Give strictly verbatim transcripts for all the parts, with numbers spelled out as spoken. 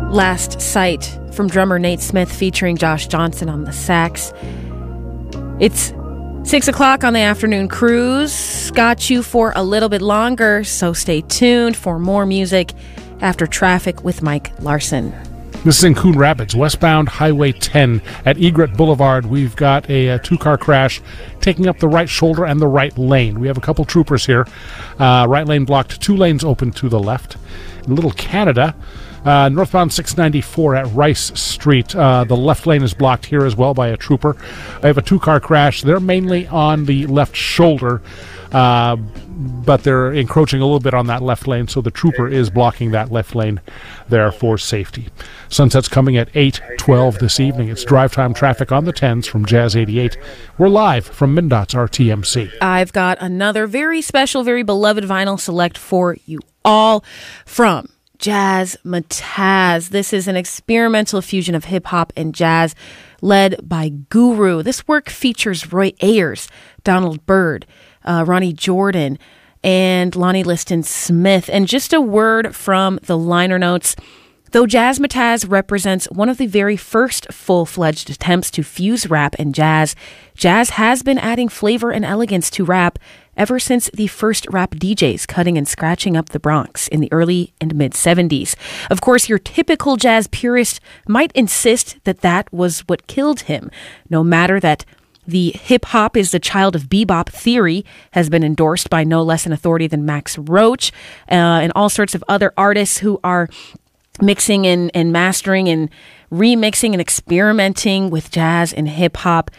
Last Sight from drummer Nate Smith featuring Josh Johnson on the sax. It's six o'clock on the afternoon cruise. Got you for a little bit longer, so stay tuned for more music after traffic with Mike Larson. This is in Coon Rapids, westbound Highway ten at Egret Boulevard. We've got a, a two-car crash taking up the right shoulder and the right lane. We have a couple troopers here. Uh, right lane blocked, two lanes open to the left. In Little Canada, uh, northbound six ninety-four at Rice Street. Uh, the left lane is blocked here as well by a trooper. I have a two-car crash. They're mainly on the left shoulder, uh, but they're encroaching a little bit on that left lane, so the trooper is blocking that left lane there for safety. Sunset's coming at eight twelve this evening. It's drive time traffic on the tens from Jazz eighty-eight. We're live from MnDOT's R T M C. I've got another very special, very beloved vinyl select for you all from Jazzmatazz. This is an experimental fusion of hip-hop and jazz led by Guru. This work features Roy Ayers, Donald Byrd, uh, Ronnie Jordan, and Lonnie Liston Smith. And just a word from the liner notes. Though Jazzmatazz represents one of the very first full-fledged attempts to fuse rap and jazz, jazz has been adding flavor and elegance to rap ever since the first rap D Js cutting and scratching up the Bronx in the early and mid-seventies. Of course, your typical jazz purist might insist that that was what killed him, no matter that the hip-hop is the child of bebop theory has been endorsed by no less an authority than Max Roach uh, and all sorts of other artists who are mixing and, and mastering and remixing and experimenting with jazz and hip-hop.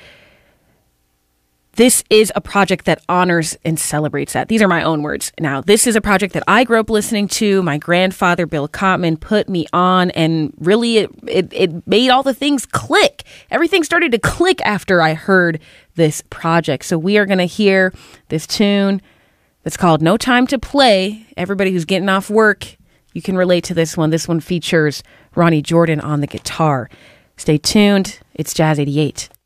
This is a project that honors and celebrates that. These are my own words. Now, this is a project that I grew up listening to. My grandfather, Bill Cotman, put me on, and really it, it, it made all the things click. Everything started to click after I heard this project. So we are going to hear this tune that's called No Time to Play. Everybody who's getting off work, you can relate to this one. This one features Ronnie Jordan on the guitar. Stay tuned. It's Jazz eighty-eight.